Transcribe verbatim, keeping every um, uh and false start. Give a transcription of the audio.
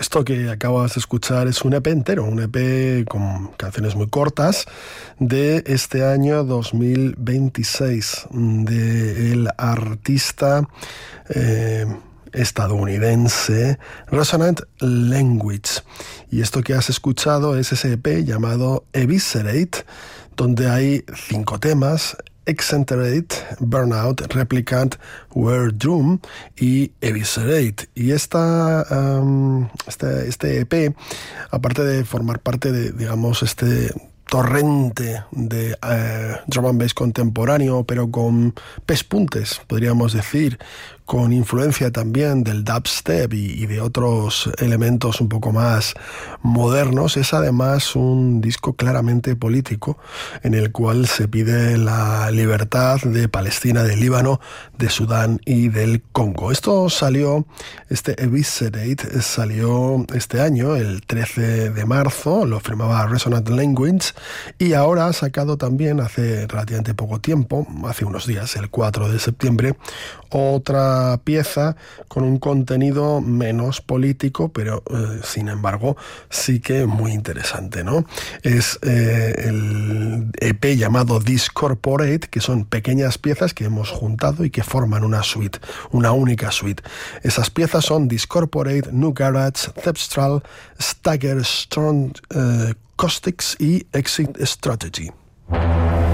Esto que acabas de escuchar es un E P entero, un E P con canciones muy cortas de este año dos mil veintiséis, del artista eh, estadounidense Resonant Language. Y esto que has escuchado es ese E P llamado Eviscerate, donde hay cinco temas: Exenterate, Burnout, Replicant, Weird Doom y Eviscerate. Y esta, um, este, este E P, aparte de formar parte de, digamos, este torrente de eh, drum and bass contemporáneo, pero con pespuntes, podríamos decir, con influencia también del dubstep y, y de otros elementos un poco más modernos, es además un disco claramente político en el cual se pide la libertad de Palestina, de Líbano, de Sudán y del Congo. Esto salió, este Eviscerate salió este año, el trece de marzo, lo firmaba Resonant Language, y ahora ha sacado también hace relativamente poco tiempo, hace unos días, el cuatro de septiembre, otra pieza con un contenido menos político, pero eh, sin embargo sí que muy interesante, ¿no? Es eh, el E P llamado Discorporate, que son pequeñas piezas que hemos juntado y que forman una suite, una única suite. Esas piezas son Discorporate, New Garage, Thepstral, Stagger, Strong, eh, Caustics y Exit Strategy.